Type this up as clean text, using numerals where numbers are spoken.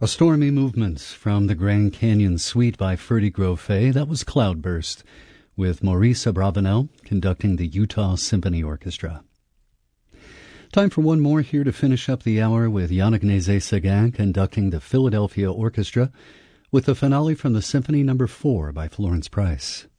A stormy movement from the Grand Canyon Suite by Ferdy Grofé. That was Cloudburst, with Maurice Abravanel conducting the Utah Symphony Orchestra. Time for one more here to finish up the hour with Yannick Nézet-Séguin conducting the Philadelphia Orchestra with the finale from the Symphony No. 4 by Florence Price.